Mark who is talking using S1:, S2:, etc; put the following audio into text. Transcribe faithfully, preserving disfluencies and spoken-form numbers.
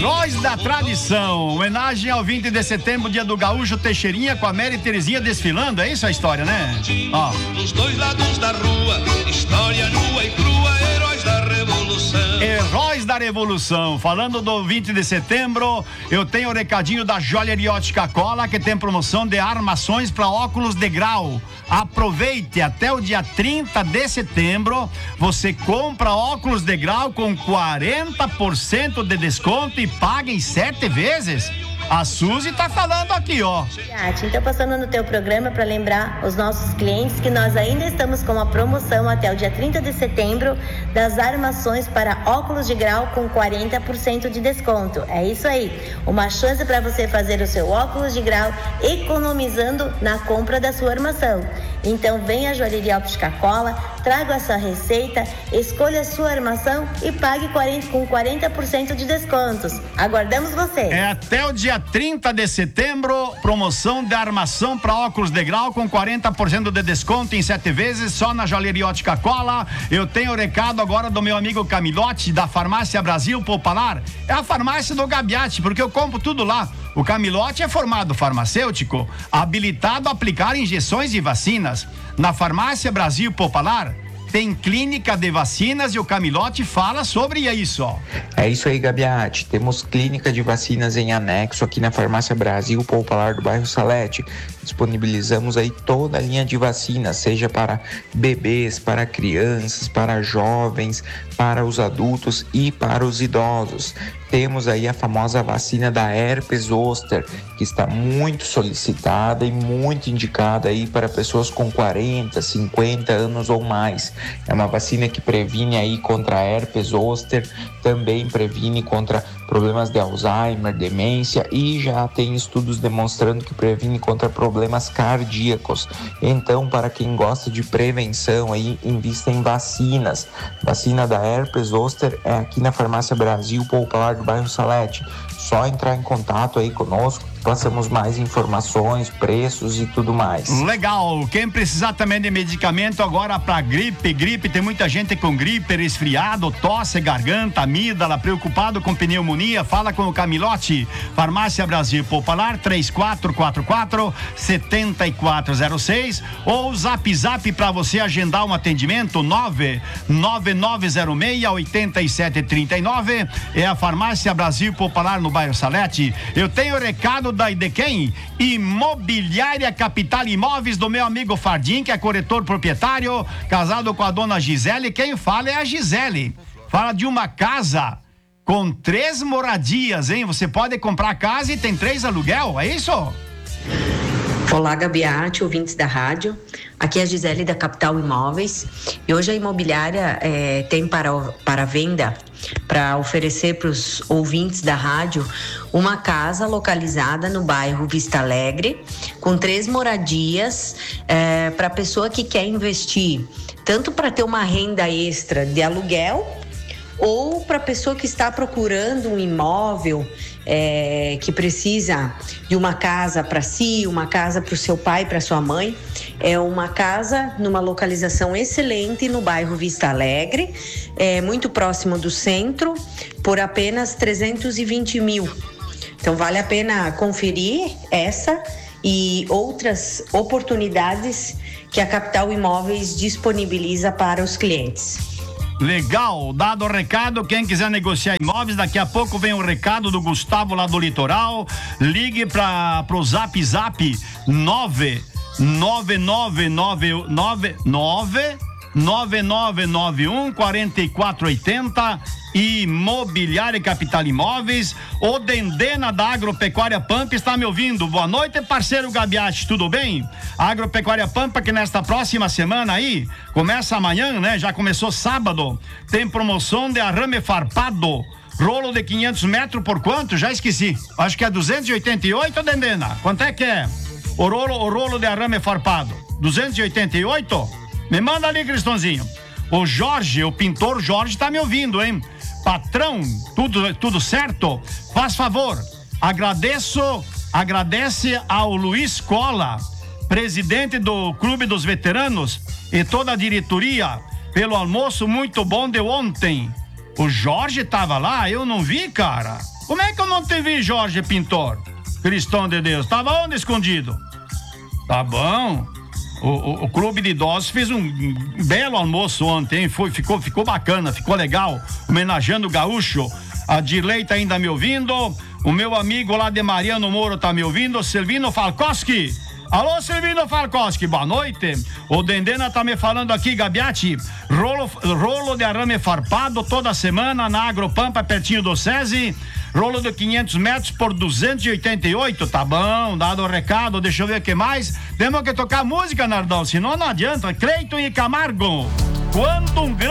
S1: Heróis da tradição, homenagem ao vinte de setembro, dia do Gaúcho Teixeirinha, com a Mary Terezinha desfilando, é isso a história, né? Ó.
S2: Dos dois lados da rua, história nua e crua, heróis da revolução.
S1: Heróis da Revolução, falando do vinte de setembro, eu tenho o recadinho da Joalheria Ótica Cola, que tem promoção de armações para óculos de grau. Aproveite, até o dia trinta de setembro, você compra óculos de grau com quarenta por cento de desconto e paga em sete vezes. A Suzy tá falando aqui, ó.
S3: Então, passando no teu programa para lembrar os nossos clientes que nós ainda estamos com uma promoção até o dia trinta de setembro das armações para óculos de grau com quarenta por cento de desconto. É isso aí, uma chance para você fazer o seu óculos de grau economizando na compra da sua armação. Então, venha à Joalheria Ótica Cola, traga a sua receita, escolha a sua armação e pague quarenta, com quarenta por cento de descontos. Aguardamos você.
S1: É até o dia trinta de setembro, promoção de armação para óculos de grau com quarenta por cento de desconto em sete vezes, só na Joalheria Ótica Cola. Eu tenho o recado agora do meu amigo Camilote, da Farmácia Brasil Popular. É a farmácia do Gabiati, porque eu compro tudo lá. O Camilote é formado farmacêutico, habilitado a aplicar injeções e vacinas. Na Farmácia Brasil Popular, tem clínica de vacinas e o Camilote fala sobre isso, ó.
S4: É isso aí, Gabiati. Temos clínica de vacinas em anexo aqui na Farmácia Brasil Popular do bairro Salete. Disponibilizamos aí toda a linha de vacinas, seja para bebês, para crianças, para jovens, para os adultos e para os idosos. Temos aí a famosa vacina da herpes zoster, que está muito solicitada e muito indicada aí para pessoas com quarenta, cinquenta anos ou mais. É uma vacina que previne aí contra a herpes zoster, também previne contra problemas de Alzheimer, demência, e já tem estudos demonstrando que previne contra problemas cardíacos. Então, para quem gosta de prevenção aí, invista em vacinas. Vacina da herpes zoster é aqui na Farmácia Brasil Popular do bairro Salete. Só entrar em contato aí conosco, passamos mais informações, preços e tudo mais.
S1: Legal, quem precisar também de medicamento agora para gripe, gripe, tem muita gente com gripe, resfriado, tosse, garganta, amígdala, preocupado com pneumonia, fala com o Camilote. Farmácia Brasil Popular, três quatro quatro quatro, sete quatro zero seis, ou zap zap para você agendar um atendimento, nove nove nove zero seis oito sete três nove, é a Farmácia Brasil Popular no bairro Salete. Eu tenho recado da de quem? Imobiliária Capital Imóveis, do meu amigo Fardim, que é corretor proprietário, casado com a dona Gisele. Quem fala é a Gisele. Fala de uma casa com três moradias, hein? Você pode comprar a casa e tem três aluguel, é isso?
S5: Olá, Gabiati, ouvintes da rádio. Aqui é a Gisele da Capital Imóveis. E hoje a imobiliária é, tem para, para venda, para oferecer para os ouvintes da rádio, uma casa localizada no bairro Vista Alegre, com três moradias, é, para a pessoa que quer investir, tanto para ter uma renda extra de aluguel, ou para a pessoa que está procurando um imóvel, é, que precisa de uma casa para si, uma casa para o seu pai, para sua mãe. É uma casa numa localização excelente no bairro Vista Alegre, é, muito próximo do centro, por apenas trezentos e vinte mil. Então vale a pena conferir essa e outras oportunidades que a Capital Imóveis disponibiliza para os clientes.
S1: Legal, dado o recado, quem quiser negociar imóveis, daqui a pouco vem o recado do Gustavo lá do Litoral. Ligue para pro Zap Zap nove nove nove nove nove nove nove nove nove um quatro quatro oito zero. Imobiliária Capital Imóveis. O Dendena da Agropecuária Pampa está me ouvindo. Boa noite, parceiro Gabiati, tudo bem? Agropecuária Pampa, que nesta próxima semana aí, começa amanhã, né? Já começou sábado, tem promoção de arame farpado, rolo de quinhentos metros por quanto? Já esqueci. Acho que é duzentos e oitenta e oito, Dendena. Quanto é que é? O rolo, o rolo de arame farpado, duzentos e oitenta e oito? Me manda ali, Cristãozinho. O Jorge, o pintor Jorge, tá me ouvindo, hein? Patrão, tudo, tudo certo? Faz favor, agradeço, agradece ao Luiz Cola, presidente do Clube dos Veteranos, e toda a diretoria pelo almoço muito bom de ontem. O Jorge tava lá, eu não vi, cara. Como é que eu não te vi, Jorge Pintor? Cristão de Deus. Tava onde escondido? Tá bom. O, o, o Clube de Idosos fez um belo almoço ontem, foi, ficou, ficou bacana, ficou legal, homenageando o gaúcho. A Dirley tá ainda me ouvindo, o meu amigo lá de Mariano Moro tá me ouvindo, Silvino Falkowski. Alô, Silvino Falkowski, boa noite. O Dendena tá me falando aqui, Gabiati, rolo, rolo de arame farpado toda semana na Agropampa, pertinho do SESI. Rolo de quinhentos metros por duzentos e oitenta e oito, tá bom, dado o recado, deixa eu ver o que mais. Temos que tocar música, Nardão, senão não adianta. Cleiton e Camargo, quando um grande